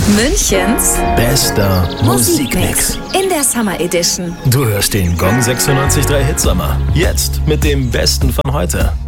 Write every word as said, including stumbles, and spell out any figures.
Münchens bester Musikmix Musikmix. in der Summer Edition. Du hörst den Gong sechsundneunzig Komma drei Hitsommer. Jetzt mit dem Besten von heute.